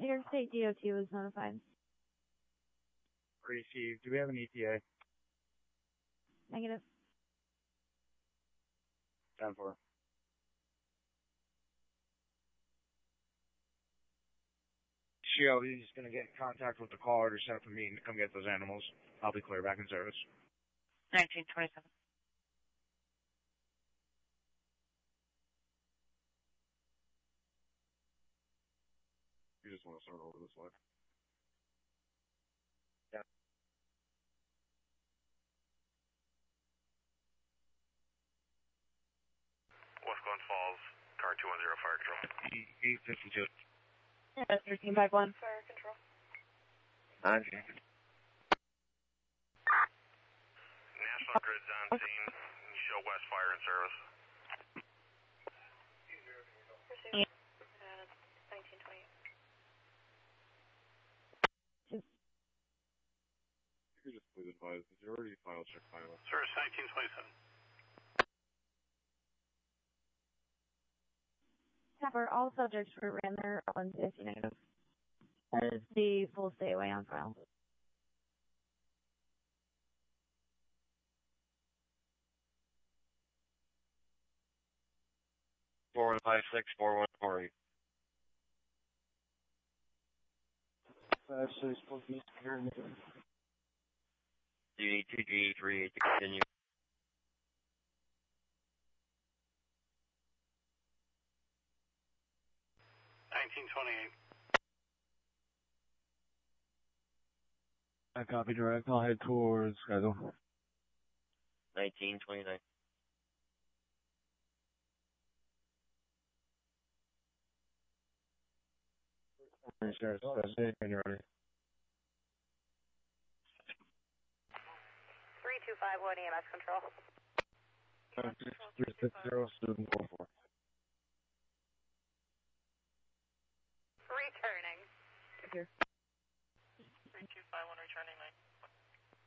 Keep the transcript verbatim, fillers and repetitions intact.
New York State D O T was notified. Received. Do we have an E T A? Negative. ten four. C L E is going to get in contact with the caller to set up a meeting to come get those animals. I'll be clear back in service. nineteen twenty-seven. You just want to start over this way. Yeah. West Glen Falls, car two one zero, fire control. eight fifty-two. Yeah, thirteen five one. Fire control. Okay. National Grid's on scene. Show West Fire in service. Yeah. Uh, nineteen twenty-eight. You could just please advise, because you already filed check final. Service nineteen twenty-seven. For all subjects were ran their own safety negative. That is the full stay away on file. four one five six four one four eight. five six supposed to be here. You need two G three eight to continue. nineteen twenty-eight. I copy direct. I'll head towards schedule. nineteen twenty-nine. Sheriff, when you're ready. three two five one E M S control. three six zero seven four four. Returning. Here. three two five one returning nine.